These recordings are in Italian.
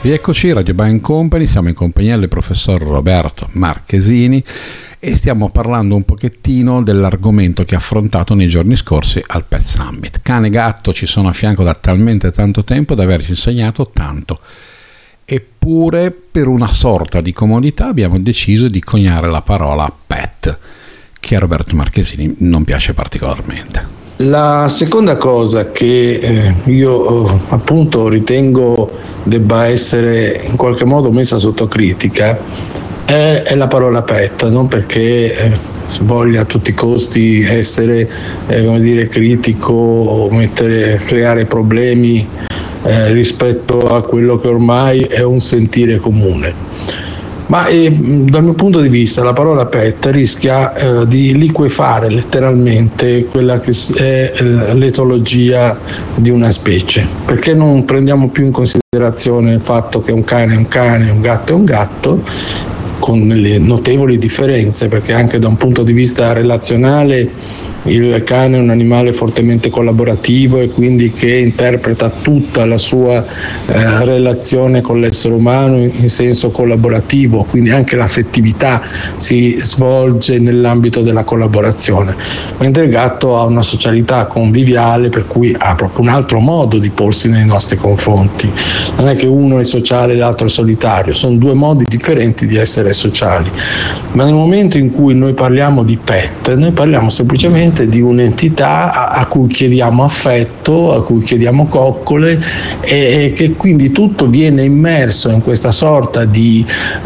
Rieccoci, Radio Band Company, siamo in compagnia del professor Roberto Marchesini e stiamo parlando un pochettino dell'argomento che ha affrontato nei giorni scorsi al Pet Summit. Cane e gatto ci sono a fianco da talmente tanto tempo da averci insegnato tanto. Eppure, per una sorta di comodità, abbiamo deciso di coniare la parola pet, che a Roberto Marchesini non piace particolarmente. La seconda cosa che io appunto ritengo debba essere in qualche modo messa sotto critica è la parola pet, non perché voglia a tutti i costi essere critico o creare problemi rispetto a quello che ormai è un sentire comune. Ma dal mio punto di vista la parola pet rischia di liquefare letteralmente quella che è l'etologia di una specie, perché non prendiamo più in considerazione il fatto che un cane è un cane, un gatto è un gatto, con le notevoli differenze, perché anche da un punto di vista relazionale il cane è un animale fortemente collaborativo e quindi che interpreta tutta la sua relazione con l'essere umano in senso collaborativo, quindi anche l'affettività si svolge nell'ambito della collaborazione, mentre il gatto ha una socialità conviviale, per cui ha proprio un altro modo di porsi nei nostri confronti. Non è che uno è sociale e l'altro è solitario, sono due modi differenti di essere sociali. Ma nel momento in cui noi parliamo di pet, noi parliamo semplicemente di un'entità a cui chiediamo affetto, a cui chiediamo coccole e che quindi tutto viene immerso in questa sorta di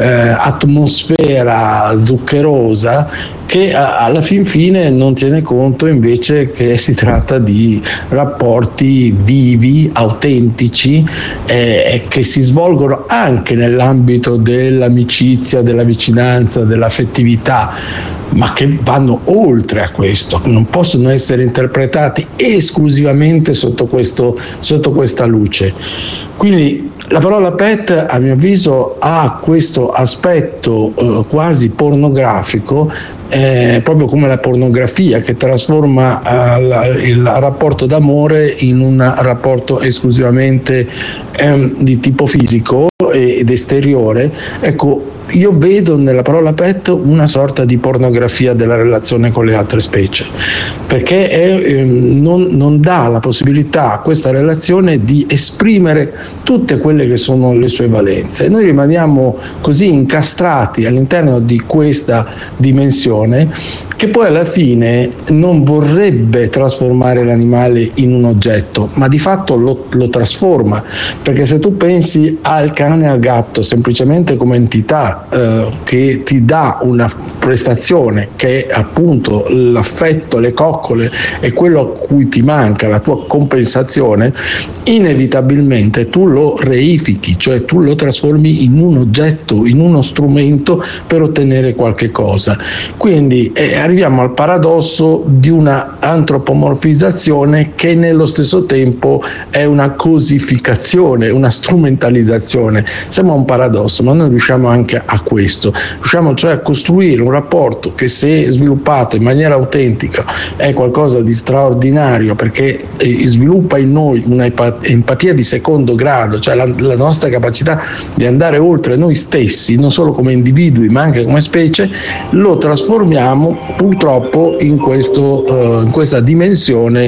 atmosfera zuccherosa che alla fin fine non tiene conto invece che si tratta di rapporti vivi, autentici, che si svolgono anche nell'ambito dell'amicizia, della vicinanza, dell'affettività, ma che vanno oltre a questo, non possono essere interpretati esclusivamente sotto questa luce. Quindi la parola pet, a mio avviso, ha questo aspetto quasi pornografico, proprio come la pornografia, che trasforma il rapporto d'amore in un rapporto esclusivamente di tipo fisico ed esteriore. Ecco, io vedo nella parola pet una sorta di pornografia della relazione con le altre specie, perché non dà la possibilità a questa relazione di esprimere tutte quelle che sono le sue valenze. Noi rimaniamo così incastrati all'interno di questa dimensione che poi alla fine non vorrebbe trasformare l'animale in un oggetto, ma di fatto lo trasforma, perché se tu pensi al cane e al gatto semplicemente come entità che ti dà una prestazione che è appunto l'affetto, le coccole e quello a cui ti manca, la tua compensazione, inevitabilmente tu lo reifichi, cioè tu lo trasformi in un oggetto, in uno strumento per ottenere qualche cosa. Quindi arriviamo al paradosso di una antropomorfizzazione che nello stesso tempo è una cosificazione, una strumentalizzazione. Sembra un paradosso, ma noi riusciamo anche a questo, riusciamo cioè a costruire un rapporto che, se sviluppato in maniera autentica, è qualcosa di straordinario, perché sviluppa in noi una empatia di secondo grado, cioè la nostra capacità di andare oltre noi stessi, non solo come individui ma anche come specie. Lo trasformiamo purtroppo in questa dimensione